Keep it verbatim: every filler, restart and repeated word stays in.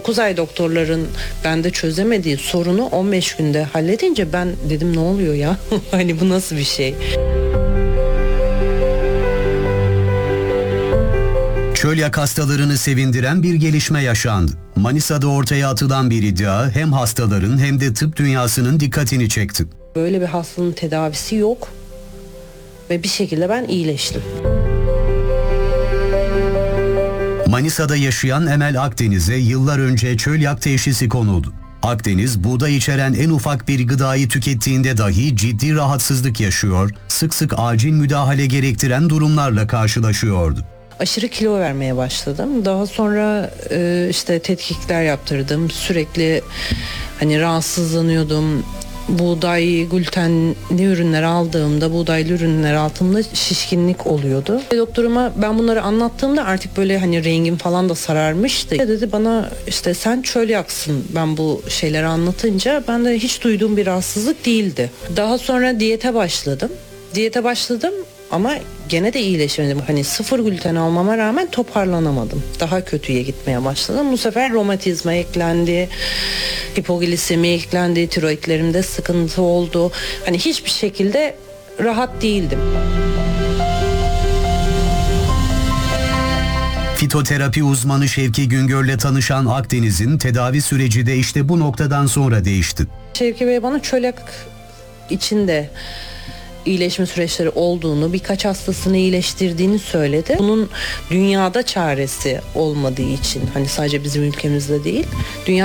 dokuz ay doktorların bende çözemediği sorunu on beş günde halledince ben dedim ne oluyor ya? Hani bu nasıl bir şey? Çölyak hastalarını sevindiren bir gelişme yaşandı. Manisa'da ortaya atılan bir iddia hem hastaların hem de tıp dünyasının dikkatini çekti. Böyle bir hastalığın tedavisi yok ve bir şekilde ben iyileştim. Manisa'da yaşayan Emel Akdeniz'e yıllar önce çölyak teşhisi konuldu. Akdeniz, buğday içeren en ufak bir gıdayı tükettiğinde dahi ciddi rahatsızlık yaşıyor, sık sık acil müdahale gerektiren durumlarla karşılaşıyordu. Aşırı kilo vermeye başladım. Daha sonra e, işte tetkikler yaptırdım. Sürekli hani rahatsızlanıyordum. Buğday, glutenli ürünler aldığımda, buğdaylı ürünler altımda şişkinlik oluyordu. Doktoruma ben bunları anlattığımda artık böyle hani rengim falan da sararmıştı. Dedi bana işte sen çölyaksın ben bu şeyleri anlatınca. Ben de hiç duyduğum bir rahatsızlık değildi. Daha sonra diyete başladım. Diyete başladım ama gene de iyileşmedim. Hani sıfır gluten almama rağmen toparlanamadım. Daha kötüye gitmeye başladım. Bu sefer romatizma eklendi. Hipoglisemi eklendi. Tiroidlerimde sıkıntı oldu. Hani hiçbir şekilde rahat değildim. Fitoterapi uzmanı Şevki Güngör'le tanışan Akdeniz'in tedavi süreci de işte bu noktadan sonra değişti. Şevki Bey bana çölyak içinde iyileşme süreçleri olduğunu, birkaç hastasını iyileştirdiğini söyledi. Bunun dünyada çaresi olmadığı için, hani sadece bizim ülkemizde değil, dünya